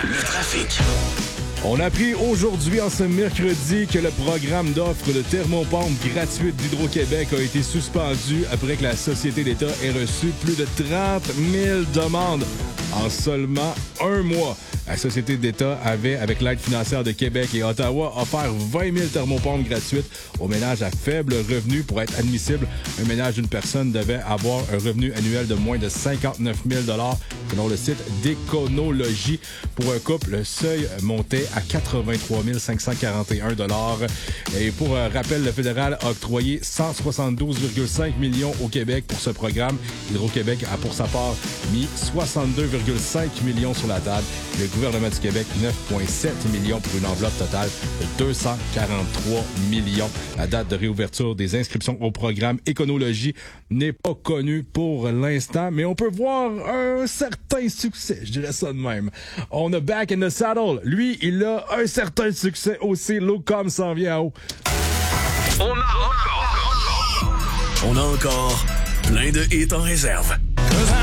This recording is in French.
Le trafic. On a appris aujourd'hui, en ce mercredi, que le programme d'offre de thermopompe gratuite d'Hydro-Québec a été suspendu après que la Société d'État ait reçu plus de 30 000 demandes en seulement un mois. La Société d'État avait, avec l'aide financière de Québec et Ottawa, offert 20 000 thermopompes gratuites aux ménages à faible revenu. Pour être admissible, un ménage d'une personne devait avoir un revenu annuel de moins de 59 000 selon le site d'Éconologie. Pour un couple, le seuil montait à 83 541 Et pour rappel, le fédéral a octroyé 172,5 millions au Québec pour ce programme. Hydro-Québec a pour sa part mis 62,5 millions sur la table. Le gouvernement du Québec, 9,7 millions pour une enveloppe totale de 243 millions. La date de réouverture des inscriptions au programme Éconologie n'est pas connue pour l'instant, mais on peut voir un certain succès, je dirais ça de même. On a Back in the Saddle. Lui, il a un certain succès aussi. Locom s'en vient en haut. On a encore plein de hits en réserve.